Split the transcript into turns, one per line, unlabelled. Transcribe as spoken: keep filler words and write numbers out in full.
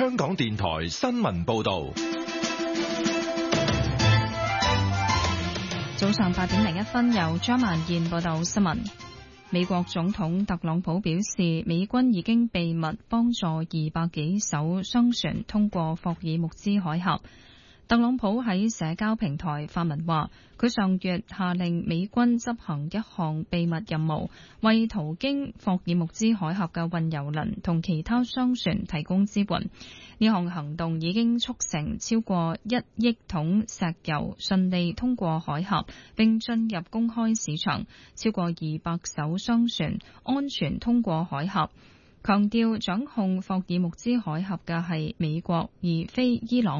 香港電台新聞報道。
早上八點零一分，由張曼燕報道新聞。美國總統特朗普表示，美軍已經秘密幫助二百幾艘商船通過霍爾木茲海峽。特朗普喺社交平台發文話，佢上月下令美軍執行一項秘密任務，為途經霍爾木茲海峽嘅運油輪同其他商船提供支援。呢項行動已經促成超過一億桶石油順利通過海峽，並進入公開市場，超過二百艘商船安全通過海峽。強調掌控霍爾木茲海峽嘅係美國，而非伊朗。